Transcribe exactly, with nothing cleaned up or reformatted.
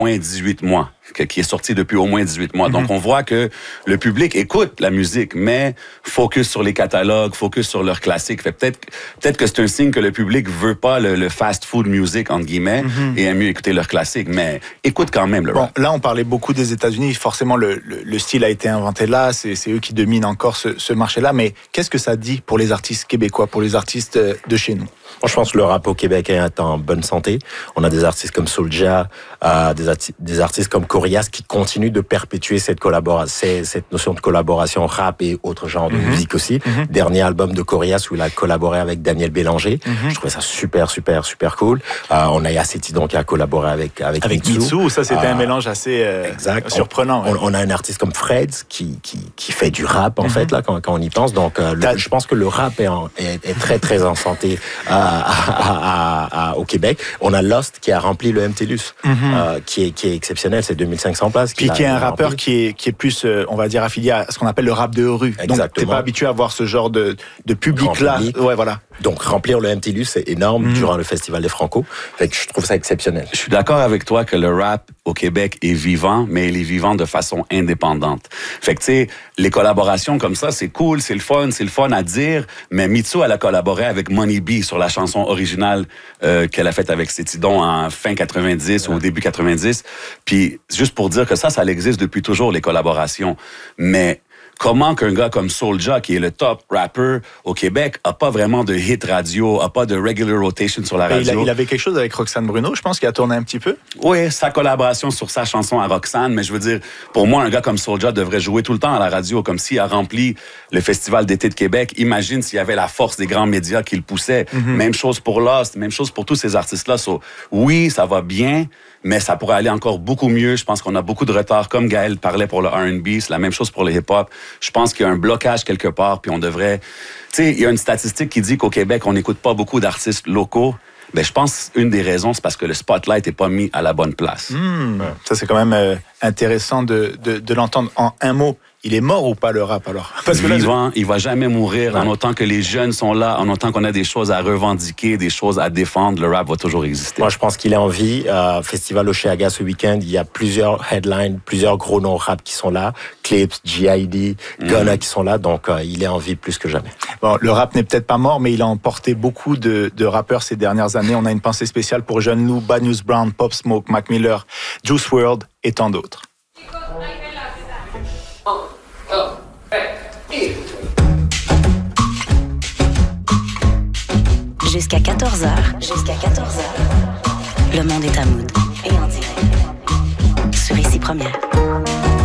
moins dix-huit mois, qui est sorti depuis au moins dix-huit mois. Mm-hmm. Donc, on voit que le public écoute la musique, mais focus sur les catalogues, focus sur leurs classiques. Fait peut-être, peut-être que c'est un signe que le public veut pas le, le fast food music, entre guillemets, mm-hmm. et aime mieux écouter leurs classiques, mais écoute quand même le bon, rap. Là, on parlait beaucoup des États-Unis. Forcément, le, le, le style a été inventé là. C'est, c'est eux qui dominent encore ce, ce marché-là. Mais qu'est-ce que ça dit pour les artistes québécois, pour les artistes de chez nous? Moi, je pense que le rap au Québec est en bonne santé. On a des artistes comme Soulja, euh, des, arti- des artistes comme Corias qui continuent de perpétuer cette collaboration, cette notion de collaboration rap et autres genres de mm-hmm. musique aussi. Mm-hmm. Dernier album de Corias où il a collaboré avec Daniel Bélanger. Mm-hmm. Je trouvais ça super, super, super cool. Euh, on a Yaceti donc qui a collaboré avec avec, avec Mitsou. Mitsou. Ça, c'était euh, un mélange assez euh, exact. surprenant. On, ouais. on a un artiste comme Fred qui qui qui fait du rap en mm-hmm. fait là quand, quand on y pense. Donc, euh, le, je pense que le rap est, en, est, est très, très en santé. Euh, à, à, À, à, au Québec. On a Lost qui a rempli le M T L U S, mm-hmm. euh, qui, est, qui est exceptionnel, c'est deux mille cinq cents places. Puis qui est un rappeur qui est, qui est plus, euh, on va dire, affilié à ce qu'on appelle le rap de rue. Exactement. Donc t'es pas habitué à voir ce genre de, de public-là. Public. Ouais, voilà. Donc remplir le M T L U S, c'est énorme mm-hmm. durant le Festival des Franco. Fait que je trouve ça exceptionnel. Je suis d'accord avec toi que le rap au Québec est vivant, mais il est vivant de façon indépendante. Fait que tu sais, les collaborations comme ça, c'est cool, c'est le fun, c'est le fun à dire, mais Mitsou, elle a collaboré avec Money B sur la chanson originale euh, qu'elle a faite avec Cétidon en fin quatre-vingt-dix ouais. ou au début quatre-vingt-dix. Puis juste pour dire que ça, ça existe depuis toujours, les collaborations. Mais comment qu'un gars comme Soulja, qui est le top rapper au Québec, a pas vraiment de hit radio, a pas de regular rotation sur la radio? Il, a, il avait quelque chose avec Roxane Bruno, je pense, qui a tourné un petit peu. Oui, sa collaboration sur sa chanson à Roxane, mais je veux dire, pour moi, un gars comme Soulja devrait jouer tout le temps à la radio, comme s'il a rempli le Festival d'été de Québec. Imagine s'il y avait la force des grands médias qui le poussaient. Mm-hmm. Même chose pour Lost, même chose pour tous ces artistes-là. So, oui, ça va bien, mais ça pourrait aller encore beaucoup mieux. Je pense qu'on a beaucoup de retard. Comme Gaël parlait pour le R and B, c'est la même chose pour le hip-hop. Je pense qu'il y a un blocage quelque part, puis on devrait... Tu sais, il y a une statistique qui dit qu'au Québec, on n'écoute pas beaucoup d'artistes locaux. Ben, je pense une des raisons, c'est parce que le spotlight n'est pas mis à la bonne place. Mmh, ça, c'est quand même euh, intéressant de, de, de l'entendre en un mot. Il est mort ou pas, le rap, alors? Parce que vivant, là, je... il va jamais mourir. Ouais. En autant que les jeunes sont là, en autant qu'on a des choses à revendiquer, des choses à défendre, le rap va toujours exister. Moi, je pense qu'il est en vie. Euh, Festival Oshéaga ce week-end, il y a plusieurs headlines, plusieurs gros noms rap qui sont là. Clips, G I D, Gunna mmh. qui sont là. Donc, euh, il est en vie plus que jamais. Bon, le rap n'est peut-être pas mort, mais il a emporté beaucoup de, de rappeurs ces dernières années. On a une pensée spéciale pour Jeune Lou, Bad News Brown, Pop Smoke, Mac Miller, Juice world et tant d'autres. Jusqu'à quatorze heures. Jusqu'à quatorze heures. Le monde est à mood. Et en direct. Sur Ici Première.